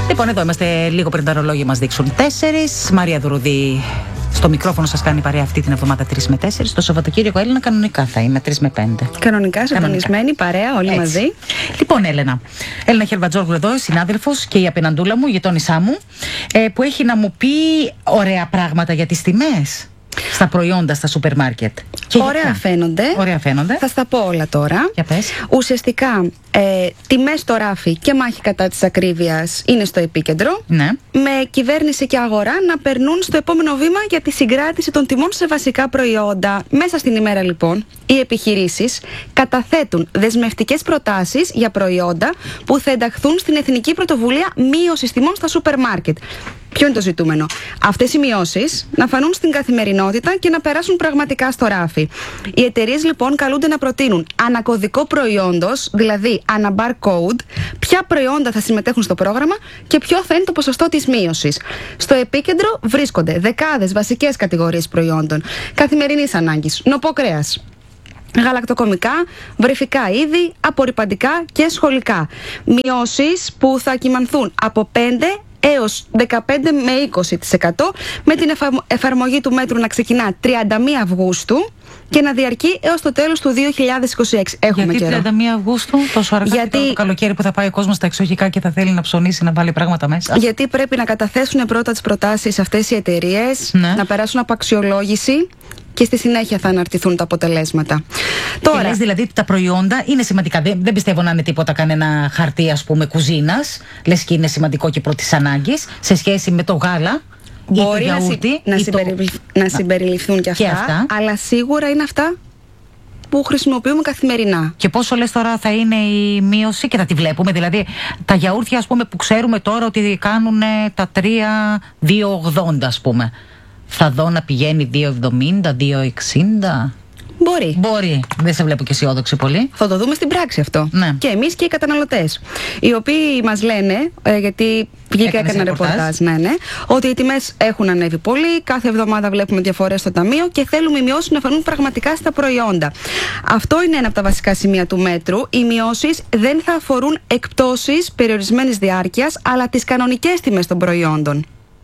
Λοιπόν, εδώ είμαστε λίγο πριν τα ρολόγια μας δείξουν 4. Μαρία Δουρουδή στο μικρόφωνο σας κάνει παρέα αυτή την εβδομάδα 3 με 4. Το Σαββατοκύριακο, Έλληνα, κανονικά θα είμαι 3 με 5. Κανονικά, συντονισμένη παρέα, όλοι μαζί. Λοιπόν, Έλληνα Χερβατζόγλου εδώ, συνάδελφος και η απέναντούλα μου, η γειτόνισά μου, που έχει να μου πει ωραία πράγματα για τις τιμές στα προϊόντα στα σούπερ μάρκετ. Ωραία φαίνονται. Θα στα πω όλα τώρα. Για πες. Ουσιαστικά, τιμές στο ράφι και μάχη κατά της ακρίβειας είναι στο επίκεντρο. Ναι. Με κυβέρνηση και αγορά να περνούν στο επόμενο βήμα για τη συγκράτηση των τιμών σε βασικά προϊόντα. Μέσα στην ημέρα, λοιπόν, οι επιχειρήσεις καταθέτουν δεσμευτικές προτάσεις για προϊόντα που θα ενταχθούν στην Εθνική Πρωτοβουλία Μείωσης Τιμών στα σούπερ μάρκετ. Ποιο είναι το ζητούμενο? Αυτές οι μειώσεις να φανούν στην καθημερινότητα και να περάσουν πραγματικά στο ράφι. Οι εταιρείες, λοιπόν, καλούνται να προτείνουν ανακωδικό προϊόντος, δηλαδή αναbarcode, ποια προϊόντα θα συμμετέχουν στο πρόγραμμα και ποιο θα είναι το ποσοστό της μείωσης. Στο επίκεντρο βρίσκονται δεκάδες βασικές κατηγορίες προϊόντων καθημερινής ανάγκης, νοπό κρέας, γαλακτοκομικά, βρεφικά είδη, απορρυπαντικά και σχολικά. Μειώσεις που θα κυμανθούν από 5 έως 15 με 20%, με την εφαρμογή του μέτρου να ξεκινά 31 Αυγούστου και να διαρκεί έως το τέλος του 2026. Έχουμε γιατί καιρό. 31 Αυγούστου, τόσο αργά? Γιατί το καλοκαίρι που θα πάει ο κόσμος στα εξοχικά και θα θέλει να ψωνίσει, να βάλει πράγματα μέσα. Γιατί πρέπει να καταθέσουν πρώτα τις προτάσεις αυτές οι εταιρείες, να περάσουν από αξιολόγηση και στη συνέχεια θα αναρτηθούν τα αποτελέσματα. Τώρα, λες δηλαδή ότι τα προϊόντα είναι σημαντικά. Δεν πιστεύω να είναι τίποτα κανένα χαρτί, ας πούμε, κουζίνας. Λες και είναι σημαντικό και πρώτης ανάγκης σε σχέση με το γάλα. Μπορεί να συμπεριληφθούν και αυτά, αλλά σίγουρα είναι αυτά που χρησιμοποιούμε καθημερινά. Και πόσο λες τώρα θα είναι η μείωση και θα τη βλέπουμε? Δηλαδή τα γιαούρτια, ας πούμε, που ξέρουμε τώρα ότι κάνουν τα 2,80, ας πούμε, θα δω να πηγαίνει 2,70, 2,60? Μπορεί. Δεν σε βλέπω και αισιόδοξη πολύ. Θα το δούμε στην πράξη αυτό. Ναι. Και εμείς και οι καταναλωτές. Οι οποίοι μας λένε, γιατί βγήκα έκανα ρεπορτάζ, ότι οι τιμές έχουν ανέβει πολύ. Κάθε εβδομάδα βλέπουμε διαφορές στο ταμείο και θέλουμε οι μειώσεις να φανούν πραγματικά στα προϊόντα. Αυτό είναι ένα από τα βασικά σημεία του μέτρου. Οι μειώσεις δεν θα αφορούν εκπτώσεις περιορισμένης διάρκειας, αλλά τις κανονικές τιμές των προϊόντων.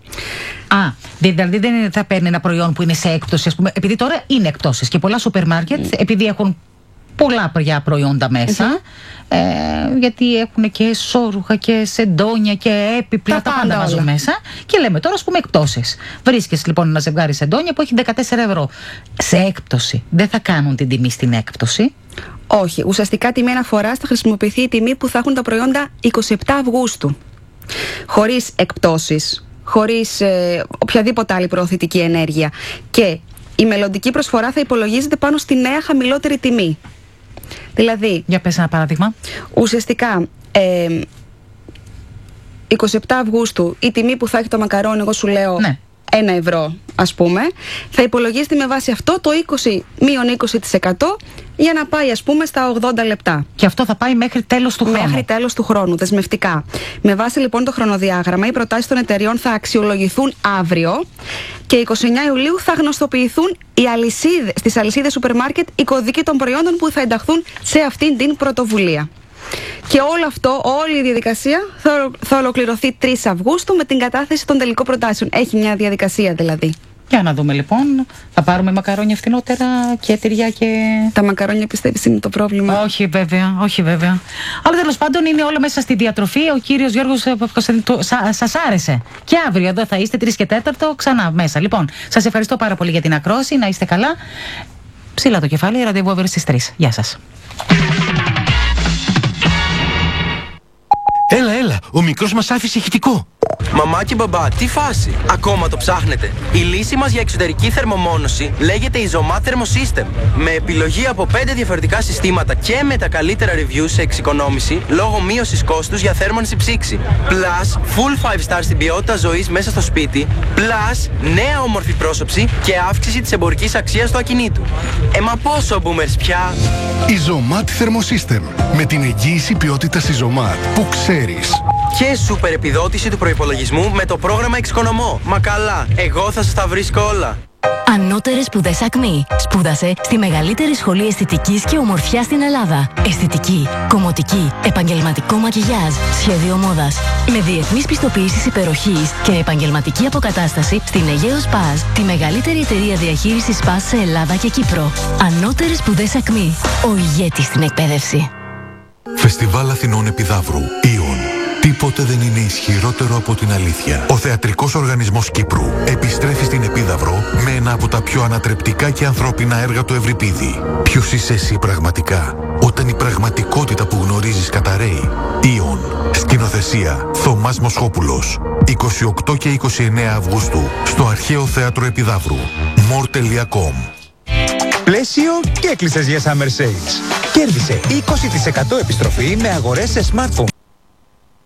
Δηλαδή δεν θα παίρνει ένα προϊόν που είναι σε έκπτωση, ας πούμε, επειδή τώρα είναι εκπτώσεις και πολλά σούπερ μάρκετ, επειδή έχουν πολλά προϊόντα μέσα, γιατί έχουν και σόρουχα και σεντόνια και έπιπλα, τα πάντα βάζουν μέσα, και λέμε τώρα, ας πούμε, εκπτώσεις. Βρίσκεις λοιπόν ένα ζευγάρι σεντόνια που έχει 14 ευρώ σε έκπτωση. Δεν θα κάνουν την τιμή στην έκπτωση. Όχι, ουσιαστικά τιμή αναφοράς θα χρησιμοποιηθεί η τιμή που θα έχουν τα προϊόντα 27 Αυγούστου. Χωρίς εκπτώσεις, χωρίς οποιαδήποτε άλλη προωθητική ενέργεια. Και η μελλοντική προσφορά θα υπολογίζεται πάνω στη νέα χαμηλότερη τιμή. Δηλαδή, για πες ένα παράδειγμα. Ουσιαστικά 27 Αυγούστου η τιμή που θα έχει το μακαρόνι, εγώ σου λέω 1 ευρώ, ας πούμε, θα υπολογίζεται με βάση αυτό το 20% για να πάει, ας πούμε, στα 80 λεπτά. Και αυτό θα πάει μέχρι τέλος του χρόνου. Μέχρι τέλος του χρόνου, δεσμευτικά. Με βάση λοιπόν το χρονοδιάγραμμα, οι προτάσεις των εταιριών θα αξιολογηθούν αύριο και 29 Ιουλίου θα γνωστοποιηθούν στις αλυσίδες σούπερ μάρκετ οι κωδικοί των προϊόντων που θα ενταχθούν σε αυτήν την πρωτοβουλία. Και όλο αυτό, όλη η διαδικασία θα ολοκληρωθεί 3 Αυγούστου με την κατάθεση των τελικών προτάσεων. Έχει μια διαδικασία δηλαδή. Για να δούμε λοιπόν. Θα πάρουμε μακαρόνια φθηνότερα και τυριά και... Τα μακαρόνια πιστεύεις είναι το πρόβλημα? Όχι βέβαια, όχι βέβαια. Αλλά τέλος πάντων είναι όλα μέσα στη διατροφή. Ο κύριος Γιώργος σας άρεσε. Και αύριο εδώ θα είστε 3 και 4 ξανά μέσα. Λοιπόν, σας ευχαριστώ πάρα πολύ για την ακρόαση. Να είστε καλά. Ψήλα το κεφάλι, ραντεβού αύριο στις 3. Γεια σας. Έλα, ο μικρός μας άφησε ηχητικό. Μαμά και μπαμπά, τι φάση? Ακόμα το ψάχνετε? Η λύση μας για εξωτερική θερμομόνωση λέγεται Isomat Thermosystem. Με επιλογή από 5 διαφορετικά συστήματα και με τα καλύτερα reviews σε εξοικονόμηση λόγω μείωσης κόστους για θέρμανση ψήξη. Plus, full 5 star στην ποιότητα ζωής μέσα στο σπίτι. Plus, νέα όμορφη πρόσωψη και αύξηση της εμπορικής αξίας του ακινήτου. Μα πόσο boomers πια? Isomat Thermosystem. Με την εγγύηση ποιότητας Isomat που ξέρεις. Και σούπερ επιδότηση του προϋπολογισμού με το πρόγραμμα Εξοικονομώ. Μα καλά, εγώ θα σας τα βρίσκω όλα. Ανώτερες σπουδές ΑΚΜΗ. Σπούδασε στη μεγαλύτερη σχολή αισθητικής και ομορφιάς στην Ελλάδα. Αισθητική, κομμωτική, επαγγελματικό μακιγιάζ, σχέδιο μόδας. Με διεθνείς πιστοποιήσεις υπεροχής και επαγγελματική αποκατάσταση στην Αιγαίο Σπάζ, τη μεγαλύτερη εταιρεία διαχείρισης Σπάζ σε Ελλάδα και Κύπρο. Ανώτερες σπουδές ΑΚΜΗ. Ο ηγέτης στην εκπαίδευση. Φεστιβάλ Αθηνών Επιδαύρου. Ιον. Τίποτε δεν είναι ισχυρότερο από την αλήθεια. Ο Θεατρικός Οργανισμός Κύπρου επιστρέφει στην Επίδαυρο με ένα από τα πιο ανατρεπτικά και ανθρώπινα έργα του Ευρυπίδη. Ποιος είσαι εσύ πραγματικά, όταν η πραγματικότητα που γνωρίζεις καταραίει? Ιον. Σκηνοθεσία Θωμάς Μοσχόπουλος. 28 και 29 Αυγούστου στο Αρχαίο Θέατρο Επιδαύρου. more.com. Πλαίσιο και έκλεισες για Summer Sales. Κέρδισε 20% επιστροφή με αγορές σε smartphones